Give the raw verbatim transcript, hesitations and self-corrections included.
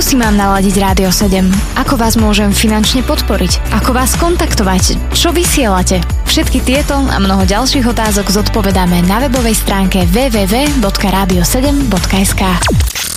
si mám naladiť Rádio sedem? Ako vás môžem finančne podporiť? Ako vás kontaktovať? Čo vysielate? Všetky tieto a mnoho ďalších otázok zodpovedáme na webovej stránke w w w bodka radio sedem bodka es ka.